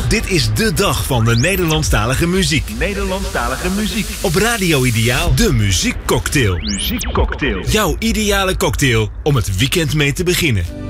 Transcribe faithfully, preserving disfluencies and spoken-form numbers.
Dit is de dag van de Nederlandstalige muziek. Nederlandstalige muziek. Op Radio Ideaal, de muziekcocktail. Muziekcocktail. Jouw ideale cocktail om het weekend mee te beginnen.